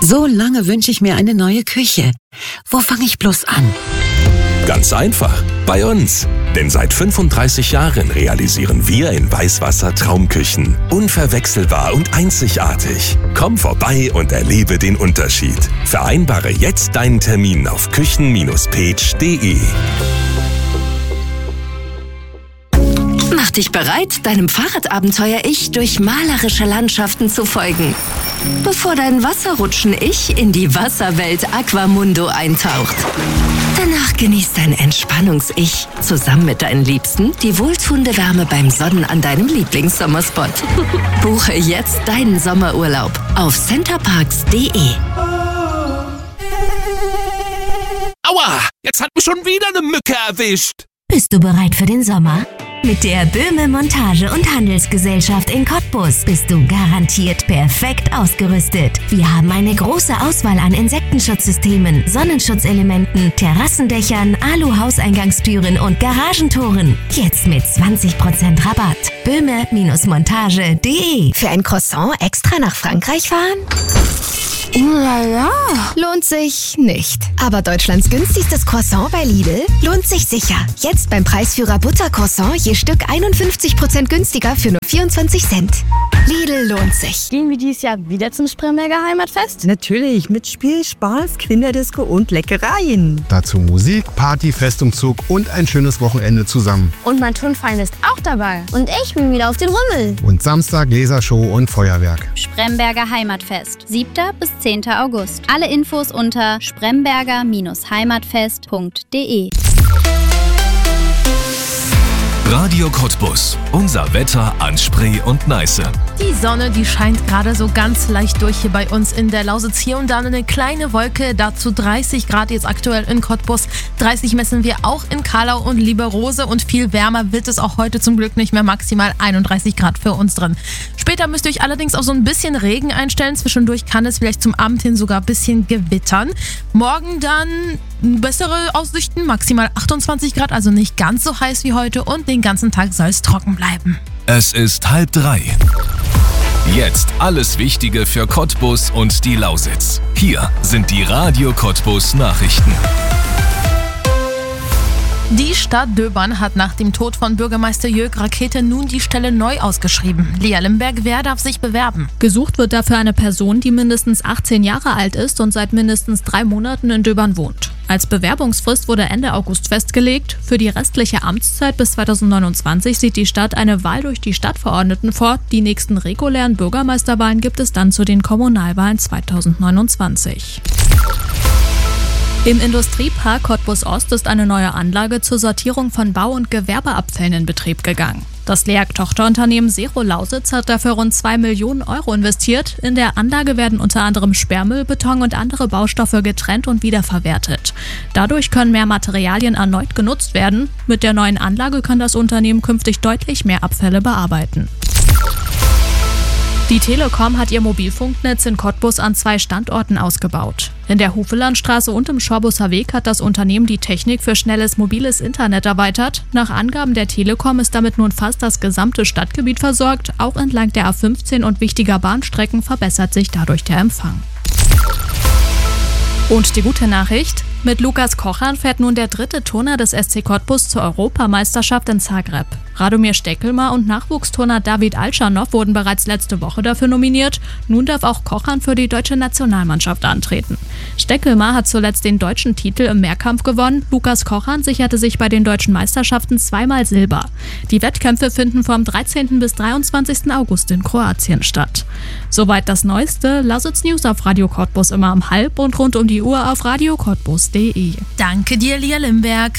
So lange wünsche ich mir eine neue Küche. Wo fange ich bloß an? Ganz einfach, bei uns. Denn seit 35 Jahren realisieren wir in Weißwasser Traumküchen. Unverwechselbar und einzigartig. Komm vorbei und erlebe den Unterschied. Vereinbare jetzt deinen Termin auf küchen-page.de. Mach dich bereit, deinem Fahrradabenteuer-Ich durch malerische Landschaften zu folgen. Bevor dein Wasserrutschen-Ich in die Wasserwelt Aquamundo eintaucht. Danach genießt dein Entspannungs-Ich zusammen mit deinen Liebsten die wohltuende Wärme beim Sonnen an deinem Lieblingssommerspot. Buche jetzt deinen Sommerurlaub auf centerparks.de. Aua, jetzt hat mich schon wieder eine Mücke erwischt. Bist du bereit für den Sommer? Mit der Böhme Montage- und Handelsgesellschaft in Cottbus bist du garantiert perfekt ausgerüstet. Wir haben eine große Auswahl an Insektenschutzsystemen, Sonnenschutzelementen, Terrassendächern, Alu-Hauseingangstüren und Garagentoren. Jetzt mit 20% Rabatt. Böhme-montage.de. Für ein Croissant extra nach Frankreich fahren? Ja. Lohnt sich nicht. Aber Deutschlands günstigstes Croissant bei Lidl lohnt sich sicher. Jetzt beim Preisführer Buttercroissant je Stück 51% günstiger für nur 24 Cent. Lidl lohnt sich. Gehen wir dieses Jahr wieder zum Spremberger Heimatfest? Natürlich, mit Spiel, Spaß, Kinderdisco und Leckereien. Dazu Musik, Party, Festumzug und ein schönes Wochenende zusammen. Und mein Turnverein ist auch dabei. Und ich bin wieder auf den Rummel. Und Samstag Lasershow und Feuerwerk. Spremberger Heimatfest, 7. bis 10. August. Alle Infos unter spremberger-heimatfest.de. Radio Cottbus. Unser Wetter an Spree und Neiße. Die Sonne, die scheint gerade so ganz leicht durch hier bei uns in der Lausitz. Hier und da eine kleine Wolke, dazu 30 Grad jetzt aktuell in Cottbus. 30 messen wir auch in Carlau und Lieberose und viel wärmer wird es auch heute zum Glück nicht mehr. Maximal 31 Grad für uns drin. Später müsst ihr euch allerdings auch so ein bisschen Regen einstellen. Zwischendurch kann es vielleicht zum Abend hin sogar ein bisschen gewittern. Morgen dann bessere Aussichten, maximal 28 Grad, also nicht ganz so heiß wie heute und den ganzen Tag soll es trocken bleiben. Es ist 2:30. Jetzt alles Wichtige für Cottbus und die Lausitz. Hier sind die Radio Cottbus Nachrichten. Die Stadt Döbern hat nach dem Tod von Bürgermeister Jörg Rakete nun die Stelle neu ausgeschrieben. Lea Limberg, wer darf sich bewerben? Gesucht wird dafür eine Person, die mindestens 18 Jahre alt ist und seit mindestens 3 Monaten in Döbern wohnt. Als Bewerbungsfrist wurde Ende August festgelegt. Für die restliche Amtszeit bis 2029 sieht die Stadt eine Wahl durch die Stadtverordneten vor. Die nächsten regulären Bürgermeisterwahlen gibt es dann zu den Kommunalwahlen 2029. Im Industriepark Cottbus Ost ist eine neue Anlage zur Sortierung von Bau- und Gewerbeabfällen in Betrieb gegangen. Das LEAG-Tochterunternehmen Zero Lausitz hat dafür rund 2 Millionen Euro investiert. In der Anlage werden unter anderem Sperrmüll, Beton und andere Baustoffe getrennt und wiederverwertet. Dadurch können mehr Materialien erneut genutzt werden. Mit der neuen Anlage kann das Unternehmen künftig deutlich mehr Abfälle bearbeiten. Die Telekom hat ihr Mobilfunknetz in Cottbus an 2 Standorten ausgebaut. In der Hufelandstraße und im Schorbusser Weg hat das Unternehmen die Technik für schnelles mobiles Internet erweitert. Nach Angaben der Telekom ist damit nun fast das gesamte Stadtgebiet versorgt. Auch entlang der A15 und wichtiger Bahnstrecken verbessert sich dadurch der Empfang. Und die gute Nachricht: Mit Lukas Kochan fährt nun der 3. Turner des SC Cottbus zur Europameisterschaft in Zagreb. Radomir Steckelmar und Nachwuchsturner David Alschanow wurden bereits letzte Woche dafür nominiert. Nun darf auch Kochan für die deutsche Nationalmannschaft antreten. Steckelmar hat zuletzt den deutschen Titel im Mehrkampf gewonnen. Lukas Kochan sicherte sich bei den deutschen Meisterschaften 2-mal Silber. Die Wettkämpfe finden vom 13. bis 23. August in Kroatien statt. Soweit das Neueste. Lausitz News auf Radio Cottbus immer um 12 und rund um die Uhr auf radiocottbus.de. Danke dir, Lea Limberg.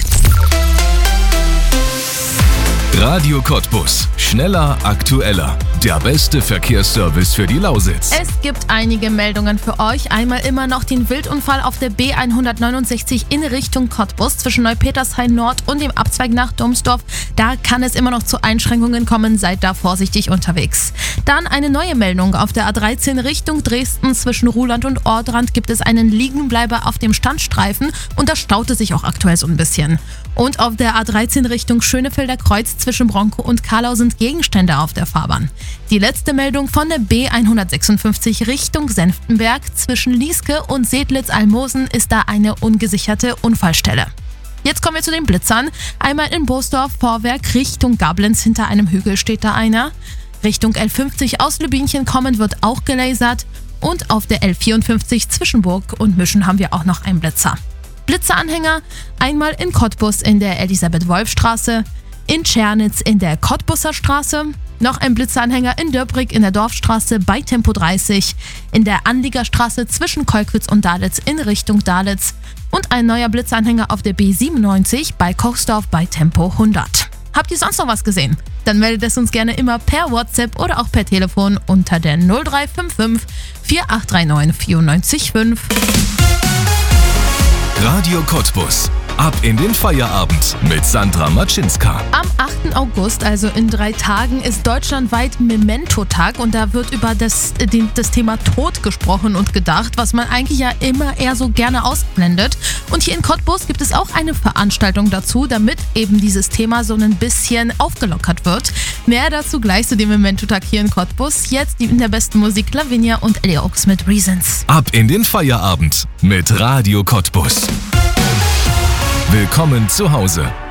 Radio Cottbus. Schneller, aktueller. Der beste Verkehrsservice für die Lausitz. Es gibt einige Meldungen für euch. Einmal immer noch den Wildunfall auf der B169 in Richtung Cottbus zwischen Neupetershain Nord und dem Abzweig nach Domsdorf. Da kann es immer noch zu Einschränkungen kommen. Seid da vorsichtig unterwegs. Dann eine neue Meldung. Auf der A13 Richtung Dresden zwischen Ruhland und Ordrand gibt es einen Liegenbleiber auf dem Standstreifen und das staute sich auch aktuell so ein bisschen. Und auf der A13 Richtung Schönefelder Kreuz zwischen Bronkow und Kahlau sind Gegenstände auf der Fahrbahn. Die letzte Meldung von der B156 Richtung Senftenberg zwischen Lieske und Sedlitz-Almosen ist da eine ungesicherte Unfallstelle. Jetzt kommen wir zu den Blitzern. Einmal in Boosdorf Vorwerk Richtung Gablenz, hinter einem Hügel steht da einer. Richtung L50 aus Lübinchen kommend wird auch gelasert. Und auf der L54 zwischen Burg und Mischen haben wir auch noch einen Blitzer. Blitzeranhänger einmal in Cottbus in der Elisabeth-Wolf-Straße, in Tschernitz in der Cottbusser Straße, noch ein Blitzeranhänger in Döbrig in der Dorfstraße bei Tempo 30, in der Anliegerstraße zwischen Kolkwitz und Dalitz in Richtung Dalitz und ein neuer Blitzeranhänger auf der B97 bei Kochsdorf bei Tempo 100. Habt ihr sonst noch was gesehen? Dann meldet es uns gerne immer per WhatsApp oder auch per Telefon unter der 0355 4839 945. Radio Cottbus. Ab in den Feierabend mit Sandra Matschinska. Am 8. August, also in 3 Tagen, ist deutschlandweit Memento-Tag und da wird über das Thema Tod gesprochen und gedacht, was man eigentlich ja immer eher so gerne ausblendet. Und hier in Cottbus gibt es auch eine Veranstaltung dazu, damit eben dieses Thema so ein bisschen aufgelockert wird. Mehr dazu gleich zu dem Memento-Tag hier in Cottbus. Jetzt in der besten Musik Lavinia und Ellie Oaks mit Reasons. Ab in den Feierabend mit Radio Cottbus. Willkommen zu Hause.